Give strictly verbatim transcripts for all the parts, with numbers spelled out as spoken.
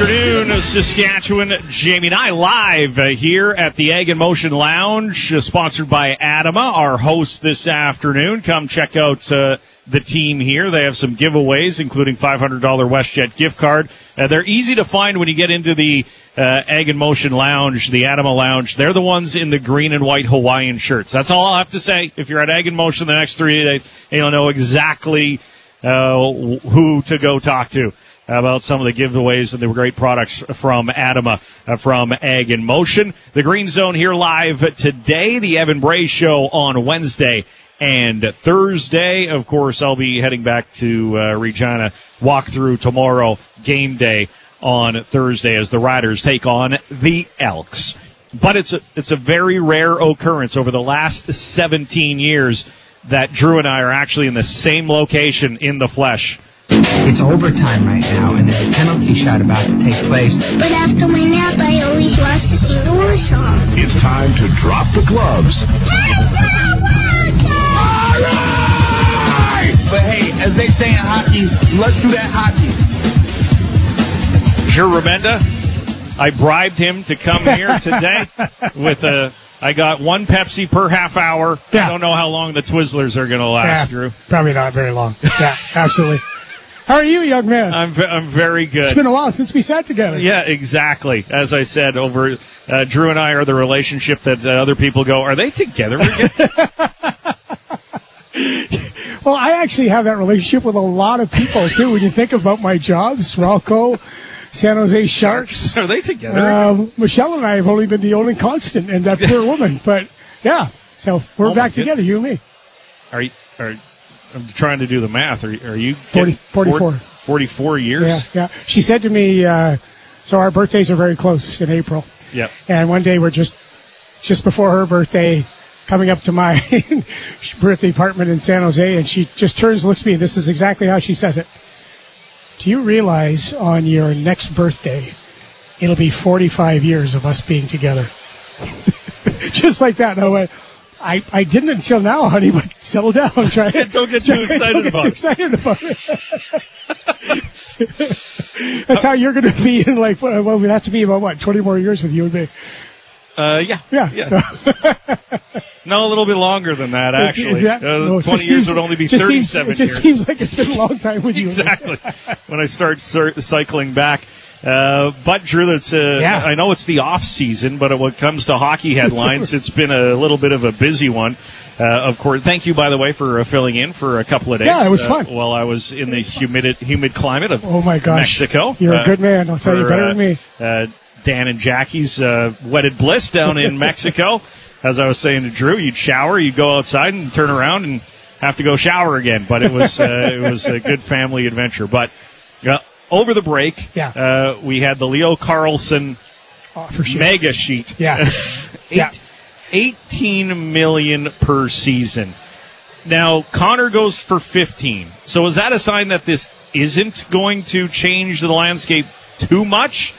afternoon, Saskatchewan. Jamie and I live uh, here at the Egg in Motion Lounge, uh, sponsored by Adama, our host this afternoon. Come check out uh, the team here. They have some giveaways, including five hundred dollars WestJet gift card. Uh, they're easy to find when you get into the uh, Egg in Motion Lounge, the Adama Lounge. They're the ones in the green and white Hawaiian shirts. That's all I'll have to say. If you're at Egg in Motion the next three days, you'll know exactly uh, who to go talk to about some of the giveaways and the great products from Adama, uh, from Egg in Motion. The Green Zone here live today, the Evan Bray Show on Wednesday and Thursday. Of course, I'll be heading back to uh, Regina, walk through tomorrow, game day on Thursday as the Riders take on the Elks. But it's a, it's a very rare occurrence over the last seventeen years that Drew and I are actually in the same location in the flesh. It's overtime right now, and there's a penalty shot about to take place. But after my nap, I always watch the Kangaroo song. It's time to drop the gloves. All right! But hey, as they say in hockey, let's do that hockey. Drew Remenda, I bribed him to come here today with a... I got one Pepsi per half hour. Yeah. I don't know how long the Twizzlers are going to last, yeah, Drew. Probably not very long. Yeah, absolutely. How are you, young man? I'm I'm very good. It's been a while since we sat together. Yeah, exactly. As I said, over uh, Drew and I are the relationship that uh, other people go, are they together again? Well, I actually have that relationship with a lot of people, too. When you think about my jobs, Ralco, San Jose Sharks. Are they together? Um, Michelle and I have only been the only constant in that poor woman. But, yeah, so we're oh back together, you and me. Are you... Are, I'm trying to do the math. Are, are you forty, forty-four. forty-four years? Yeah, yeah. She said to me, uh, so our birthdays are very close in April. Yep. And one day we're just, just before her birthday, coming up to my birthday apartment in San Jose, and she just turns, looks at me, and this is exactly how she says it. Do you realize on your next birthday, it'll be forty-five years of us being together? Just like that. And I went, I, I didn't until now, honey, but settle down. Try Don't get too excited don't get about too it. excited about it. That's how you're going to be in, like, well, we'd have to be about, what, twenty more years with you and me? Uh, yeah. Yeah. yeah. So. No, a little bit longer than that, actually. Is, is that, uh, no, twenty years seems, would only be just thirty-seven seems, It just years. seems like it's been a long time with you. Exactly. When I start cir- cycling back. Uh, but, Drew, that's, uh, yeah. I know it's the off season, but when it comes to hockey headlines, it's been a little bit of a busy one. Uh, of course, thank you, by the way, for uh, filling in for a couple of days. Yeah, it was uh, fun. While I was in the humid, humid climate of oh my gosh. Mexico. You're uh, a good man. I'll tell for, you better uh, than me. Uh, Dan and Jackie's uh, wedded bliss down in Mexico. As I was saying to Drew, you'd shower, you'd go outside and turn around and have to go shower again. But it was uh, it was a good family adventure. But uh, over the break, yeah. uh, we had the Leo Carlsson oh, for sure. mega sheet. Yeah. Eight, yeah. eighteen million dollars per season. Now, Connor goes for fifteen. So is that a sign that this isn't going to change the landscape too much?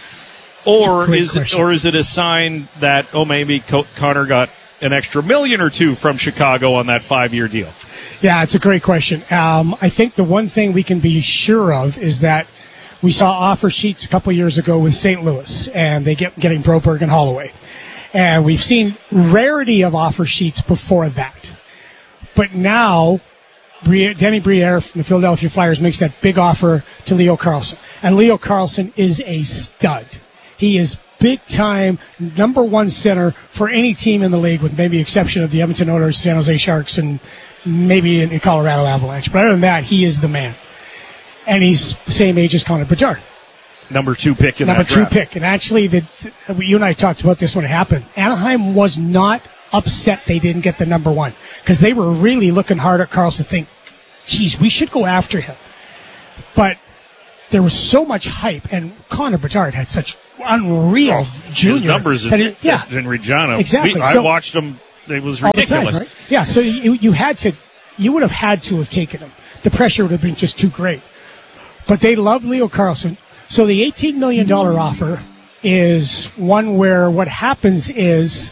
Or is it, or is it a sign that, oh, maybe Co- Connor got an extra million or two from Chicago on that five-year deal? Yeah, it's a great question. Um, I think the one thing we can be sure of is that we saw offer sheets a couple years ago with Saint Louis, and they get getting Broberg and Holloway. And we've seen rarity of offer sheets before that. But now, Bri- Danny Briere from the Philadelphia Flyers makes that big offer to Leo Carlsson. And Leo Carlsson is a stud. He is big-time number one center for any team in the league, with maybe exception of the Edmonton Oilers, San Jose Sharks, and maybe in, in Colorado Avalanche. But other than that, he is the man. And he's the same age as Connor Bedard. Number two pick in Number that two draft. pick. And actually, the, you and I talked about this when it happened. Anaheim was not upset they didn't get the number one, because they were really looking hard at Carlson, think, geez, we should go after him. But there was so much hype, and Connor Bedard had such unreal oh, junior. His numbers in, it, yeah, in Regina. exactly. We, I so, watched them. It was all ridiculous. The time, right? Yeah, so you, you had to, you would have had to have taken him. The pressure would have been just too great. But they love Leo Carlsson. So the eighteen million dollars offer is one where what happens is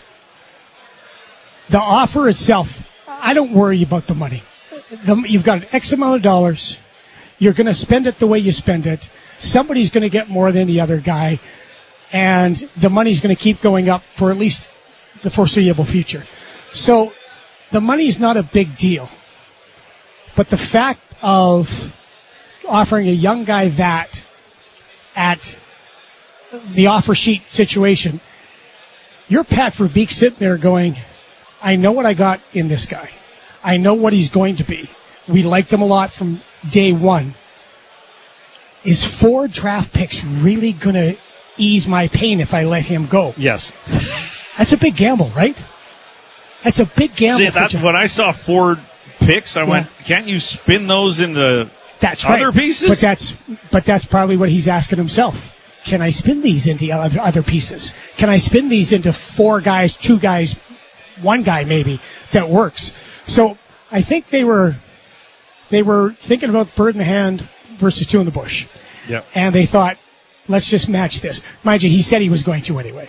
the offer itself, I don't worry about the money. The, you've got X amount of dollars. You're going to spend it the way you spend it. somebody's going to get more than the other guy, and the money's going to keep going up for at least the foreseeable future. So the money's not a big deal. But the fact of offering a young guy that at the offer sheet situation, you're Pat Verbeek sitting there going, I know what I got in this guy. I know what he's going to be. We liked him a lot from day one. Is four draft picks really going to ease my pain if I let him go? Yes. That's a big gamble, right? That's a big gamble. See, that's when I saw four picks, I yeah. went, can't you spin those into that's other right. pieces? But that's but that's probably what he's asking himself. Can I spin these into other, other pieces? Can I spin these into four guys, two guys, one guy maybe that works? So I think they were they were thinking about bird in the hand versus two in the bush. Yep. And they thought, let's just match this. Mind you, he said he was going to anyway.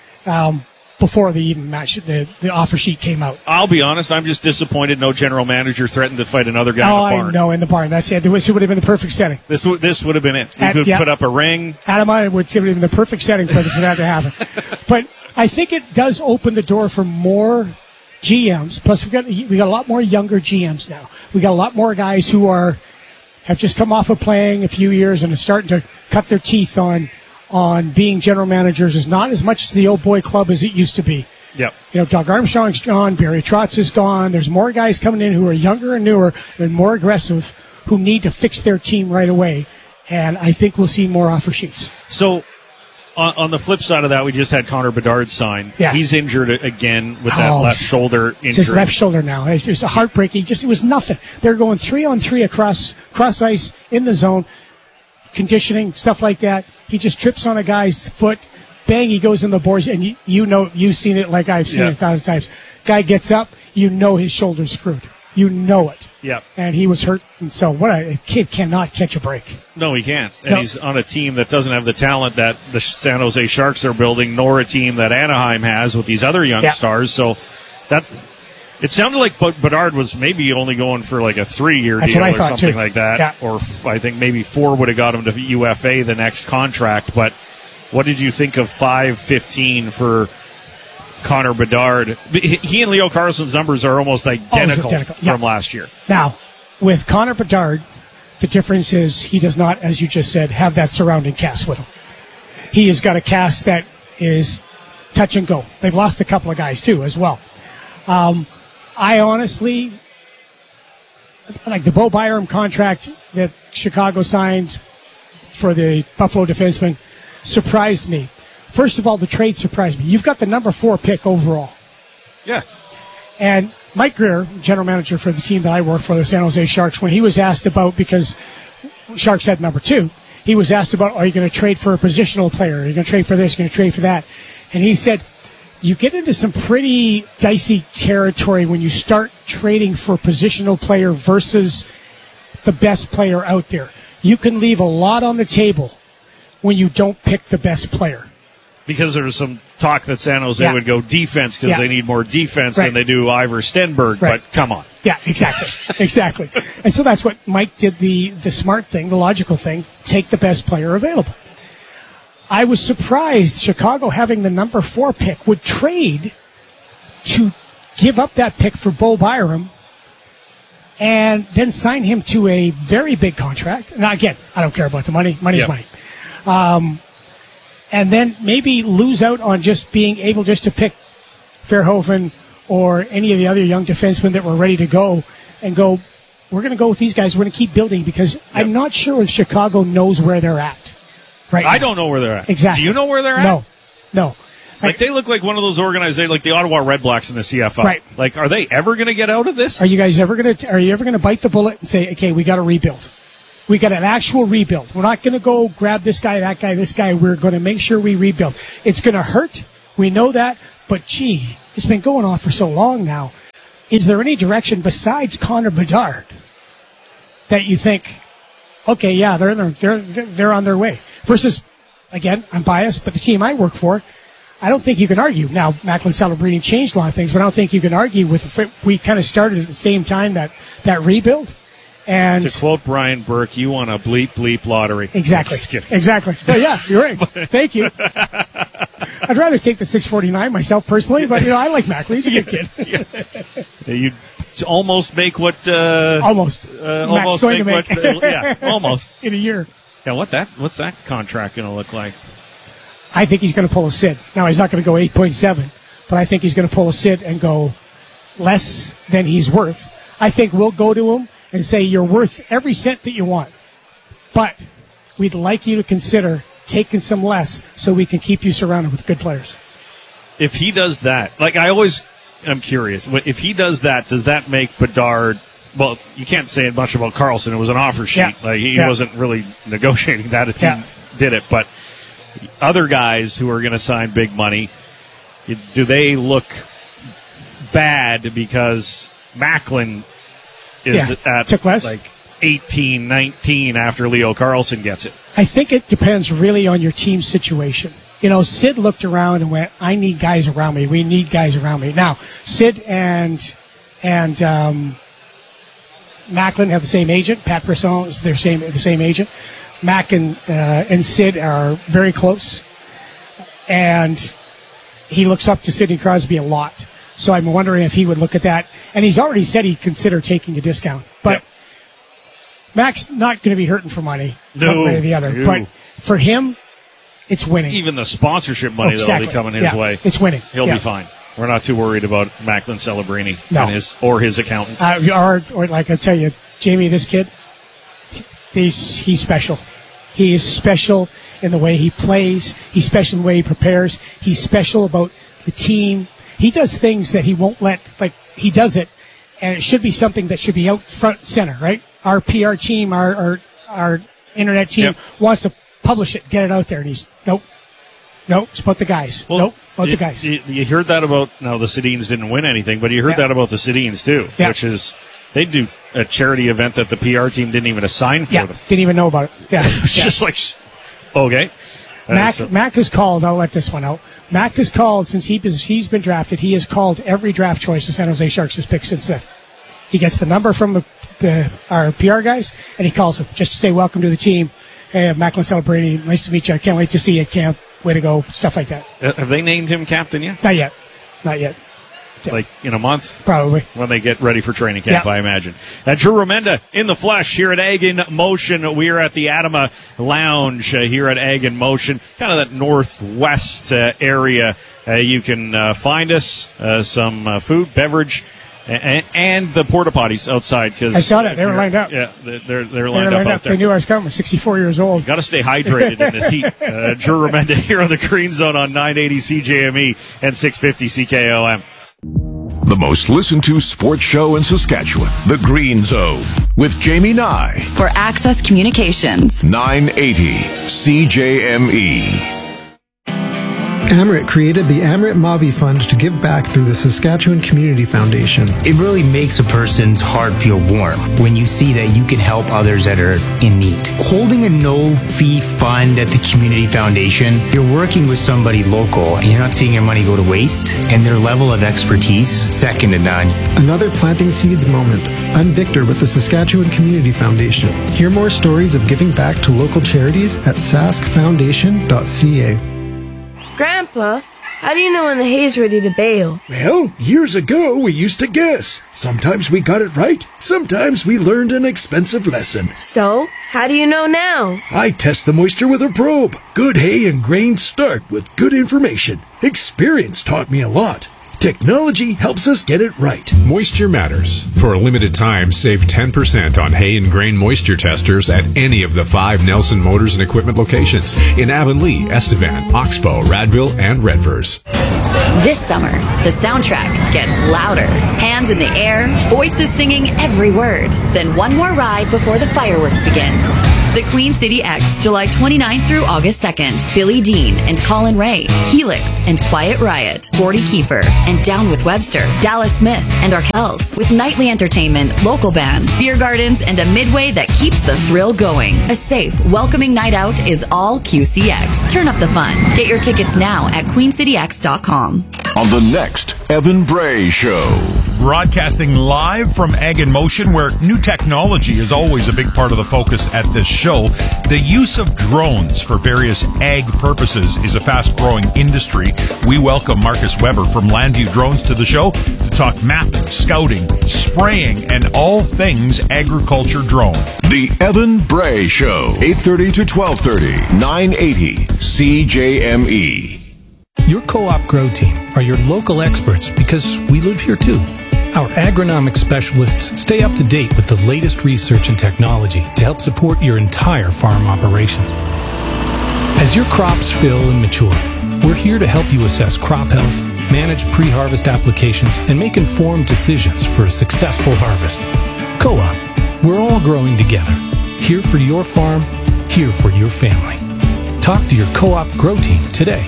Um, before the even match, the, the offer sheet came out. I'll be honest, I'm just disappointed no general manager threatened to fight another guy oh, in the barn. I know, in the barn. That's it. This would have been the perfect setting. This would this would have been it. You At, could yeah. put up a ring. Adam, I would have been the perfect setting for that to happen. But I think it does open the door for more G Ms. Plus, we got we got a lot more younger G Ms now. We got a lot more guys who are have just come off of playing a few years and are starting to cut their teeth on on being general managers. Is not as much as the old boy club as it used to be. Yep. You know, Doug Armstrong's gone, Barry Trotz is gone. There's more guys coming in who are younger and newer and more aggressive who need to fix their team right away. And I think we'll see more offer sheets. So, on, on the flip side of that, we just had Connor Bedard sign. Yeah. He's injured again with that oh, left shoulder injury. It's his left shoulder now. It's just a heartbreaking. Just it was nothing. They're going three on three across cross ice in the zone, conditioning stuff like that. He just trips on a guy's foot. Bang, he goes in the boards, and you, you know, you've seen it like I've seen yeah. it a thousand times. Guy gets up, you know his shoulder's screwed. You know it. Yeah. And he was hurt, and so what a, a kid cannot catch a break. No, he can't. And no. he's on a team that doesn't have the talent that the San Jose Sharks are building, nor a team that Anaheim has with these other young yeah. stars. So that's. It sounded like Bedard was maybe only going for like a three-year That's deal or something too. like that. Yeah. Or f- I think maybe four would have got him to U F A the next contract. But what did you think of five fifteen for Connor Bedard? He and Leo Carlsson's numbers are almost identical, identical. from Yeah. last year. Now, with Connor Bedard, the difference is he does not, as you just said, have that surrounding cast with him. He has got a cast that is touch and go. They've lost a couple of guys, too, as well. Um, I honestly, like the Bo Byram contract that Chicago signed for the Buffalo defenseman surprised me. First of all, the trade surprised me. You've got the number four pick overall. Yeah. And Mike Greer, general manager for the team that I work for, the San Jose Sharks, when he was asked about, because Sharks had number two, he was asked about, are you going to trade for a positional player? Are you going to trade for this? Are you going to trade for that? And he said, you get into some pretty dicey territory when you start trading for a positional player versus the best player out there. You can leave a lot on the table when you don't pick the best player. Because there was some talk that San Jose Yeah. would go defense because Yeah. they need more defense Right. than they do Ivor Stenberg. Right. But come on. Yeah, exactly. exactly. And so that's what Mike did, the, the smart thing, the logical thing, take the best player available. I was surprised Chicago, having the number four pick, would trade to give up that pick for Bo Byram and then sign him to a very big contract. Now, again, I don't care about the money. Money's Yep. money. Um, and then maybe lose out on just being able just to pick Verhoeven or any of the other young defensemen that were ready to go and go, we're going to go with these guys. We're going to keep building because yep. I'm not sure if Chicago knows where they're at. Right I now. don't know where they're at. Exactly. Do you know where they're at? No. No. Like, they look like one of those organizations, like the Ottawa Red Blacks in the C F L. Right. Like, are they ever going to get out of this? Are you guys ever going to, are you ever going to bite the bullet and say, okay, we got to rebuild? We got an actual rebuild. We're not going to go grab this guy, that guy, this guy. We're going to make sure we rebuild. It's going to hurt. We know that. But, gee, it's been going on for so long now. Is there any direction besides Connor Bedard that you think, okay, yeah, they're, they're, they're on their way? Versus, again, I'm biased, but the team I work for, I don't think you can argue. Now, Macklin Celebrini changed a lot of things, but I don't think you can argue with, we kind of started at the same time, that, that rebuild. And to quote Brian Burke, you want a bleep bleep lottery. Exactly. Just kidding. Exactly. Oh, yeah, you're right. Thank you. I'd rather take the six forty-nine myself personally, but you know I like Macklin. He's a good kid. Yeah. You almost make what uh, almost uh, almost make, make. what uh, yeah almost in a year. Yeah, what that what's that contract going to look like? I think he's going to pull a Sid. Now he's not going to go eight point seven, but I think he's going to pull a Sid and go less than he's worth. I think we'll go to him and say you're worth every cent that you want, but we'd like you to consider taking some less so we can keep you surrounded with good players. If he does that, like I always am curious, if he does that, does that make Bedard, well, you can't say much about Carlson. It was an offer sheet. Yeah. Like he yeah. wasn't really negotiating that. A team yeah. did it. But other guys who are going to sign big money, do they look bad because Macklin is yeah. at Took less? like eighteen, nineteen after Leo Carlson gets it? I think it depends really on your team situation. You know, Sid looked around and went, I need guys around me. We need guys around me. Now, Sid and and um, Macklin have the same agent. Pat Brisson is their same the same agent. Mac and, uh, and Sid are very close. And he looks up to Sidney Crosby a lot. So I'm wondering if he would look at that. And he's already said he'd consider taking a discount. But yep. Mac's not going to be hurting for money, no, one way or the other. No. But for him, it's winning. Even the sponsorship money oh, that will exactly. be coming his yeah. way. It's winning. He'll yeah. be fine. We're not too worried about Macklin Celebrini no. and his or his accountant. Uh, or, or like I tell you, Jamie, this kid, he's he's special. He is special in the way he plays. He's special in the way he prepares. He's special about the team. He does things that he won't let, like, he does it, and it should be something that should be out front and center, right? Our P R team, our our, our internet team yep. wants to publish it, get it out there, and he's, nope, nope, it's about the guys. Well, nope, about you, the guys. You, you heard that about, now the Sedins didn't win anything, but you heard yeah. that about the Sedins too, yeah. which is, they do a charity event that the P R team didn't even assign for yeah, them. Didn't even know about it. Yeah. It's yeah. just like, okay. Uh, Mac, so. Mac has called, I'll let this one out. Mac has called, since he, he's been drafted, he has called every draft choice the San Jose Sharks has picked since then. He gets the number from the, the our P R guys, and he calls them just to say, welcome to the team. Hey, Macklin Celebrini, nice to meet you. I can't wait to see you at camp. Way to go. Stuff like that. Uh, have they named him captain yet? Not yet. Not yet. Like in a month? Probably. When they get ready for training camp, yeah. I imagine. Uh, Drew Remenda in the flesh here at Ag in Motion. We are at the Adama Lounge uh, here at Ag in Motion, kind of that northwest uh, area. Uh, you can uh, find us uh, some uh, food, beverage, and, and the porta potties outside. Cause I saw that. They were lined up. Yeah, they're, they're, they're they lined were up lined out up. there. They knew I was coming. sixty-four years old. Got to stay hydrated in this heat. Uh, Drew Remenda here on the Green Zone on nine eighty C J M E and six fifty C K O M. The most listened to sports show in Saskatchewan, The Green Zone, with Jamie Nye. For Access Communications. nine eighty C J M E. Amrit created the Amrit Mavi Fund to give back through the Saskatchewan Community Foundation. It really makes a person's heart feel warm when you see that you can help others that are in need. Holding a no-fee fund at the Community Foundation, you're working with somebody local and you're not seeing your money go to waste, and their level of expertise, second to none. Another planting seeds moment. I'm Victor with the Saskatchewan Community Foundation. Hear more stories of giving back to local charities at sask foundation dot c a. Grandpa, how do you know when the hay's ready to bale? Well, years ago we used to guess. Sometimes we got it right, sometimes we learned an expensive lesson. So, how do you know now? I test the moisture with a probe. Good hay and grain start with good information. Experience taught me a lot. Technology helps us get it right. Moisture matters. For a limited time, save ten percent on hay and grain moisture testers at any of the five Nelson Motors and Equipment locations in Avonlea, Estevan, Oxbow, Radville, and Redvers. This summer, the soundtrack gets louder. Hands in the air, voices singing every word. Then one more ride before the fireworks begin. The Queen City X, July twenty-ninth through August second. Billy Dean and Colin Ray, Helix and Quiet Riot, Gordy Kiefer and Down with Webster, Dallas Smith and Arkells, with nightly entertainment, local bands, beer gardens, and a midway that keeps the thrill going. A safe, welcoming night out is all Q C X. Turn up the fun. Get your tickets now at queen city x dot com. On the next Evan Bray Show. broadcasting live from Ag in Motion, where new technology is always a big part of the focus at this show. The use of drones for various ag purposes is a fast-growing industry. We welcome Marcus Weber from Landview Drones to the show to talk mapping, scouting, spraying, and all things agriculture drone. The Evan Bray Show, eight thirty to twelve thirty, nine eighty C J M E. Your Co-op Grow Team are your local experts because we live here too. Our agronomic specialists stay up to date with the latest research and technology to help support your entire farm operation. As your crops fill and mature, we're here to help you assess crop health, manage pre-harvest applications, and make informed decisions for a successful harvest. Co-op, we're all growing together. Here for your farm, here for your family. Talk to your Co-op Grow Team today.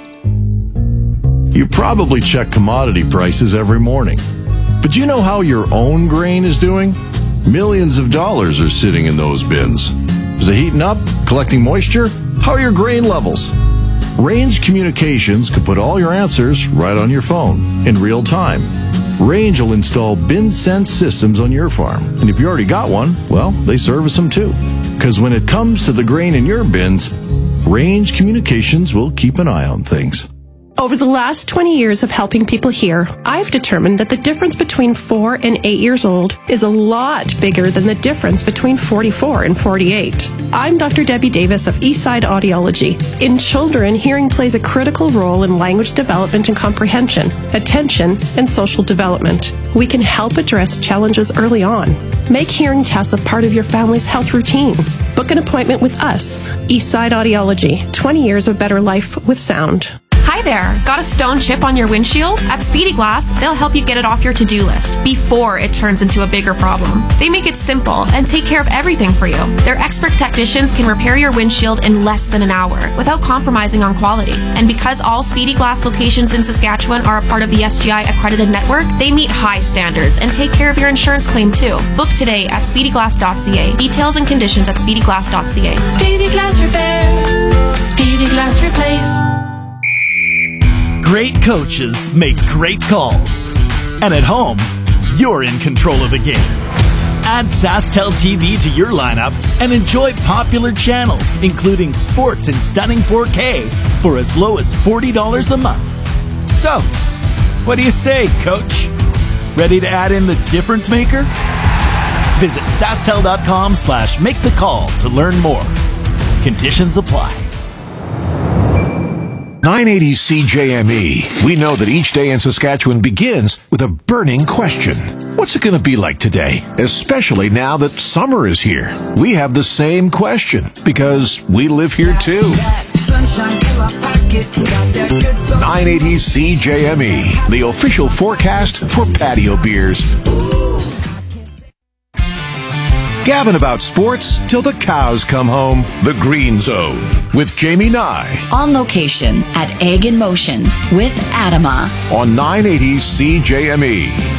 You probably check commodity prices every morning. But do you know how your own grain is doing? Millions of dollars are sitting in those bins. Is it heating up? Collecting moisture? How are your grain levels? Range Communications can put all your answers right on your phone in real time. Range will install bin sense systems on your farm. And if you already got one, well, they service them too. Because when it comes to the grain in your bins, Range Communications will keep an eye on things. Over the last twenty years of helping people hear, I've determined that the difference between four and eight years old is a lot bigger than the difference between forty-four and forty-eight. I'm Doctor Debbie Davis of Eastside Audiology. In children, hearing plays a critical role in language development and comprehension, attention, and social development. We can help address challenges early on. Make hearing tests a part of your family's health routine. Book an appointment with us. Eastside Audiology, twenty years of better life with sound. Hi there. Got a stone chip on your windshield? At Speedy Glass, they'll help you get it off your to-do list before it turns into a bigger problem. They make it simple and take care of everything for you. Their expert technicians can repair your windshield in less than an hour without compromising on quality. And because all Speedy Glass locations in Saskatchewan are a part of the S G I accredited network, they meet high standards and take care of your insurance claim too. Book today at speedy glass dot c a. Details and conditions at speedy glass dot c a. Speedy Glass Repair. Speedy Glass Replace. Great coaches make great calls. And at home, you're in control of the game. Add SaskTel T V to your lineup and enjoy popular channels, including sports in stunning four K for as low as forty dollars a month. So, what do you say, Coach? Ready to add in the difference maker? Visit SaskTel.com slash make the call to learn more. Conditions apply. nine eighty C J M E. We know that each day in Saskatchewan begins with a burning question. What's it going to be like today? Especially now that summer is here. We have the same question because we live here too. nine eighty C J M E, the official forecast for patio beers. Gabbing about sports till the cows come home. The Green Zone with Jamie Nye. On location at Ag in Motion with Adama. On nine eighty C J M E.